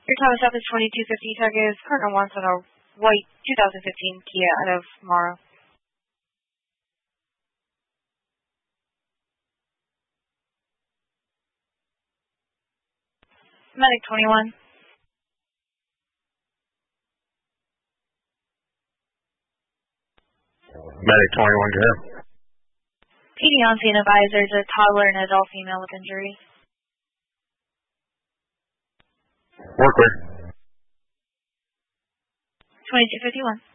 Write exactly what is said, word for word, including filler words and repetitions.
Your time is up is twenty-two fifty. Tag is partner wants on a white twenty fifteen Kia out of Morrow. Medic twenty-one. Medic twenty-one, go ahead. P D on scene advisors, a toddler and adult female with injuries. We're clear. twenty-two fifty-one.